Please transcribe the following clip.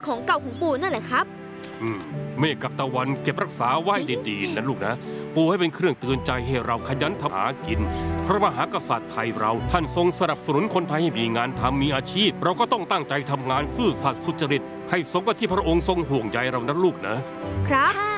ของเก่าของปู่นั่นแหละครับเมฆกับตะวันเก็บรักษาไว้ดีๆนะลูกนะปู่ให้เป็นเครื่องเตือนใจให้เราขยันทำหากินพระมหากษัตริย์ไทยเราท่านทรงสนับสนุนคนไทยให้มีงานทำมีอาชีพเราก็ต้องตั้งใจทำงานซื่อสัตย์สุจริตให้สมกับที่พระองค์ทรงห่วงใยเรานะลูกนะครับ